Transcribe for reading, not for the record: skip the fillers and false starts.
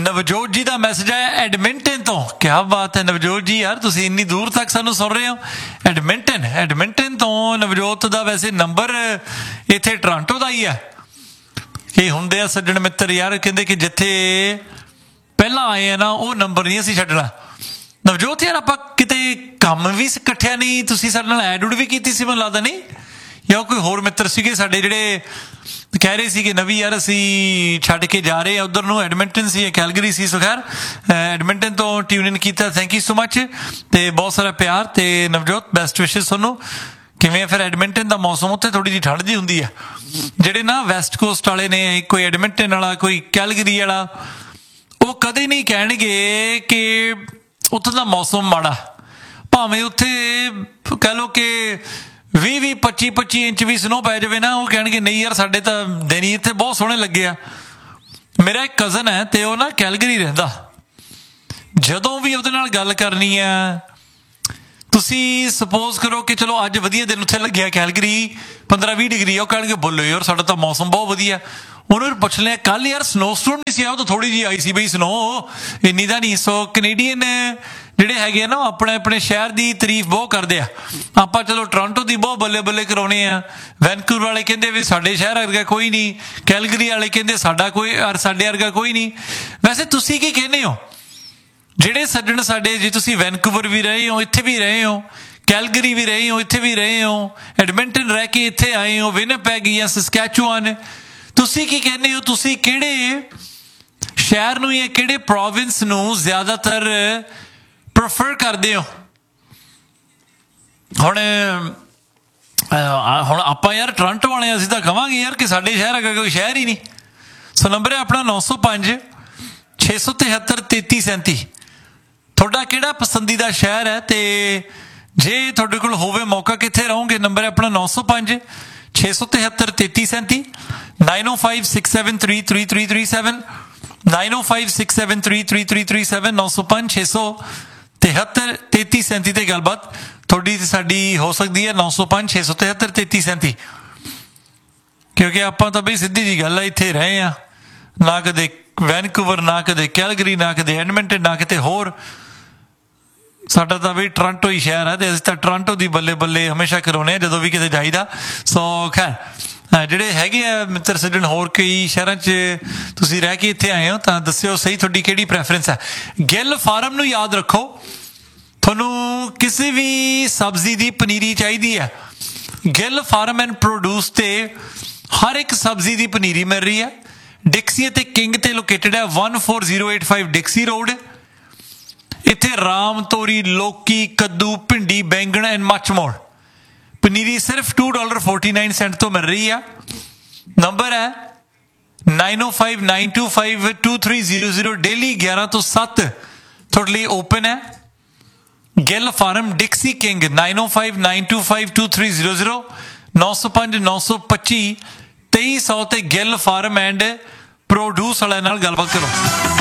ਨਵਜੋਤ ਜੀ ਦਾ ਮੈਸੇਜ ਆਇਆ ਐਡਮਿੰਟਨ ਤੋਂ। ਕਿਆ ਬਾਤ ਹੈ ਨਵਜੋਤ ਜੀ, ਯਾਰ ਤੁਸੀਂ ਇੰਨੀ ਦੂਰ ਤੱਕ ਸਾਨੂੰ ਸੁਣ ਰਹੇ ਹੋ। ਐਡਮਿੰਟਨ ਤੋਂ ਨਵਜੋਤ ਦਾ ਵੈਸੇ ਨੰਬਰ ਇੱਥੇ ਟੋਰਾਂਟੋ ਦਾ ਹੀ ਹੈ। ਇਹ ਹੁੰਦੇ ਆ ਸੱਜਣ ਮਿੱਤਰ ਯਾਰ, ਕਹਿੰਦੇ ਕਿ ਜਿੱਥੇ ਪਹਿਲਾਂ ਆਏ ਆ ਨਾ ਉਹ ਨੰਬਰ ਨਹੀਂ ਅਸੀਂ ਛੱਡਣਾ। ਨਵਜੋਤ ਯਾਰ ਆਪਾਂ ਕਿਤੇ ਕੰਮ ਵੀ ਇਕੱਠਿਆਂ ਨਹੀਂ, ਤੁਸੀਂ ਸਾਡੇ ਨਾਲ ਐਡ ਉਡ ਵੀ ਕੀਤੀ ਸੀ ਮੈਨੂੰ ਲੱਗਦਾ, ਨਹੀਂ? ਜਾਂ ਕੋਈ ਹੋਰ ਮਿੱਤਰ ਸੀਗੇ ਸਾਡੇ ਜਿਹੜੇ ਕਹਿ ਰਹੇ ਸੀ ਕਿ ਨਵੀਂ ਯਾਰ ਅਸੀਂ ਛੱਡ ਕੇ ਜਾ ਰਹੇ ਆ ਉੱਧਰ ਨੂੰ, ਐਡਮਿੰਟਨ ਸੀ, ਕੈਲਗਰੀ ਸੀ। ਸੋ ਖੈਰ ਐਡਮਿੰਟਨ ਤੋਂ ਟਿਊਨ ਇਨ ਕੀਤਾ, ਥੈਂਕ ਯੂ ਸੋ ਮਚ ਤੇ ਬਹੁਤ ਸਾਰਾ ਪਿਆਰ। ਤੇ ਨਵਜੋਤ ਬੈਸਟ ਵਿਸ਼ੇਸ ਤੁਹਾਨੂੰ। ਕਿਵੇਂ ਫਿਰ ਐਡਮਿੰਟਨ ਦਾ ਮੌਸਮ? ਉੱਥੇ ਥੋੜ੍ਹੀ ਜਿਹੀ ਠੰਡ ਜਿਹੀ ਹੁੰਦੀ ਆ। ਜਿਹੜੇ ਨਾ ਵੈਸਟ ਕੋਸਟ ਵਾਲੇ ਨੇ, ਕੋਈ ਐਡਮਿੰਟਨ ਵਾਲਾ, ਕੋਈ ਕੈਲਗਰੀ ਵਾਲਾ, ਉਹ ਕਦੇ ਨਹੀਂ ਕਹਿਣਗੇ ਕਿ ਉੱਥੋਂ ਦਾ ਮੌਸਮ ਮਾੜਾ। ਭਾਵੇਂ ਉੱਥੇ ਕਹਿ ਲਓ ਕਿ 20-20, 25-25 ਇੰਚ ਵੀ ਸਨੋ ਪੈ ਜਾਵੇ ਨਾ, ਉਹ ਕਹਿਣਗੇ ਨਹੀਂ ਯਾਰ ਸਾਡੇ ਤਾਂ ਦਿਨ ਹੀ ਇੱਥੇ ਬਹੁਤ ਸੋਹਣੇ ਲੱਗੇ ਆ। ਮੇਰਾ ਇੱਕ ਕਜ਼ਨ ਹੈ ਤੇ ਉਹ ਨਾ ਕੈਲਗਰੀ ਰਹਿੰਦਾ। ਜਦੋਂ ਵੀ ਉਹਦੇ ਨਾਲ ਗੱਲ ਕਰਨੀ ਆ, ਤੁਸੀਂ ਸਪੋਜ਼ ਕਰੋ ਕਿ ਚਲੋ ਅੱਜ ਵਧੀਆ ਦਿਨ ਉੱਥੇ ਲੱਗਿਆ ਕੈਲਗਰੀ 15-20 ਡਿਗਰੀ ਆ, ਉਹ ਕਹਿਣਗੇ ਬੋਲੋ ਯਾਰ ਸਾਡਾ ਤਾਂ ਮੌਸਮ ਬਹੁਤ ਵਧੀਆ। ਉਹਨੂੰ ਪੁੱਛ ਲਿਆ ਕੱਲ ਯਾਰ ਸਨੋ ਸਟੋਰਮ ਨਹੀਂ ਸੀ, ਉਹ ਤਾਂ ਥੋੜ੍ਹੀ ਜਿਹੀ ਆਈ ਸੀ ਬਈ ਸਨੋ, ਇੰਨੀ ਦਾ ਨਹੀਂ। ਸੋ ਕੈਨੇਡੀਅਨ ਜਿਹੜੇ ਹੈਗੇ ਆ ਨਾ, ਆਪਣੇ ਸ਼ਹਿਰ ਦੀ ਤਾਰੀਫ ਬਹੁਤ ਕਰਦੇ ਆ। ਆਪਾਂ ਚਲੋ ਟੋਰਾਂਟੋ ਦੀ ਬਹੁਤ ਬੱਲੇ ਬੱਲੇ ਕਰਾਉਣੇ ਆ। ਵੈਨਕੂਵਰ ਵਾਲੇ ਕਹਿੰਦੇ ਵੀ ਸਾਡੇ ਸ਼ਹਿਰ ਵਰਗਾ ਕੋਈ ਨਹੀਂ, ਕੈਲਗਰੀ ਵਾਲੇ ਕਹਿੰਦੇ ਸਾਡੇ ਵਰਗਾ ਕੋਈ ਨਹੀਂ। ਵੈਸੇ ਤੁਸੀਂ ਕੀ ਕਹਿੰਦੇ ਹੋ ਜਿਹੜੇ ਸੱਜਣ ਸਾਡੇ, ਜੇ ਤੁਸੀਂ ਵੈਨਕੂਵਰ ਵੀ ਰਹੇ ਹੋ, ਇੱਥੇ ਵੀ ਰਹੇ ਹੋ, ਕੈਲਗਰੀ ਵੀ ਰਹੇ ਹੋ, ਇੱਥੇ ਵੀ ਰਹੇ ਹੋ, ਐਡਮਿੰਟਨ ਰਹਿ ਕੇ ਇੱਥੇ ਆਏ ਹੋ, ਵਿਨਿਪੈਗ ਜਾਂ ਸਸਕੈਚੁਆਨ, ਤੁਸੀਂ ਕੀ ਕਹਿੰਦੇ ਹੋ? ਤੁਸੀਂ ਕਿਹੜੇ ਸ਼ਹਿਰ ਨੂੰ ਜਾਂ ਕਿਹੜੇ ਪ੍ਰੋਵਿੰਸ ਨੂੰ ਜ਼ਿਆਦਾਤਰ ਪ੍ਰੈਫਰ ਕਰਦੇ ਹੋ? ਹੁਣ ਆਪਾਂ ਯਾਰ ਟੋਰਾਂਟੋ ਵਾਲੇ ਅਸੀਂ ਤਾਂ ਕਹਾਂਗੇ ਯਾਰ ਕਿ ਸਾਡੇ ਸ਼ਹਿਰ ਹੈਗਾ, ਕੋਈ ਸ਼ਹਿਰ ਹੀ ਨਹੀਂ। ਸੋ ਨੰਬਰ ਹੈ ਆਪਣਾ 905 673 3337। ਤੁਹਾਡਾ ਕਿਹੜਾ ਪਸੰਦੀਦਾ ਸ਼ਹਿਰ ਹੈ? ਤੇ ਜੇ ਤੁਹਾਡੇ ਕੋਲ ਹੋਵੇ ਮੌਕਾ ਕਿੱਥੇ ਰਹੋਗੇ? ਨੰਬਰ ਹੈ ਆਪਣਾ 905 673 3337, 905 673 3337, 905 673 3337, 905 673 3337 ਤੇ ਗੱਲਬਾਤ ਤੁਹਾਡੀ ਤੇ ਸਾਡੀ ਹੋ ਸਕਦੀ ਹੈ। 905 673 3337। ਕਿਉਂਕਿ ਆਪਾਂ ਤਾਂ ਬਈ ਸਿੱਧੀ ਜੀ ਗੱਲ ਆ, ਇੱਥੇ ਰਹੇ ਆ, ਨਾ ਕਦੇ ਵੈਨਕੂਵਰ, ਨਾ ਕਦੇ ਕੈਲਗਰੀ, ਨਾ ਕਦੇ ਐਡਮਿੰਟਨ, ਨਾ ਕਿਤੇ ਹੋਰ। ਸਾਡਾ ਤਾਂ ਬਈ ਟੋਰਾਂਟੋ ਹੀ ਸ਼ਹਿਰ ਹੈ ਤੇ ਅਸੀਂ ਤਾਂ ਟੋਰਾਂਟੋ ਦੀ ਬੱਲੇ ਬੱਲੇ ਹਮੇਸ਼ਾ ਕਰਾਉਂਦੇ ਹਾਂ ਜਦੋਂ ਵੀ ਕਿਤੇ ਜਾਈਦਾ। ਸੋ ਖੈਰ ਜਿਹੜੇ ਹੈਗੇ ਆ ਮਿੱਤਰ ਸੱਜਣ ਹੋਰ ਕਈ ਸ਼ਹਿਰਾਂ 'ਚ ਤੁਸੀਂ ਰਹਿ ਕੇ ਇੱਥੇ ਆਏ ਹੋ ਤਾਂ ਦੱਸਿਓ ਸਹੀ ਤੁਹਾਡੀ ਕਿਹੜੀ ਪ੍ਰੈਫਰੈਂਸ ਹੈ। ਗਿੱਲ ਫਾਰਮ ਨੂੰ ਯਾਦ ਰੱਖੋ, ਤੁਹਾਨੂੰ ਕਿਸੇ ਵੀ ਸਬਜ਼ੀ ਦੀ ਪਨੀਰੀ ਚਾਹੀਦੀ ਹੈ, ਗਿੱਲ ਫਾਰਮ ਐਂਡ ਪ੍ਰੋਡਿਊਸ ਤੇ ਹਰ ਇੱਕ ਸਬਜ਼ੀ ਦੀ ਪਨੀਰੀ ਮਿਲ ਰਹੀ ਹੈ। ਡਿਕਸੀ ਅਤੇ ਕਿੰਗ ਤੇ ਲੋਕੇਟਡ ਹੈ, 14085 ਡਿਕਸੀ ਰੋਡ। ਇੱਥੇ ਰਾਮ, ਤੋਰੀ, ਲੌਕੀ, ਕੱਦੂ, ਭਿੰਡੀ, ਬੈਂਗਣ ਐਂਡ ਮੱਚ ਮੋਰ। ਪਨੀਰੀ ਸਿਰਫ $2.49 ਤੋਂ ਮਿਲ ਰਹੀ ਆ। ਨੰਬਰ ਹੈ 905 925 2300। ਡੇਲੀ 11 ਤੋਂ 7 ਤੁਹਾਡੇ ਲਈ ਓਪਨ ਹੈ। ਗਿੱਲ ਫਾਰਮ ਡਿਕਸੀ ਕਿੰਗ 905 925 2300, 905 925 2300 ਤੇ ਗਿੱਲ ਫਾਰਮ ਐਂਡ ਪ੍ਰੋਡਿਊਸ ਵਾਲਿਆਂ ਨਾਲ ਗੱਲਬਾਤ ਕਰੋ।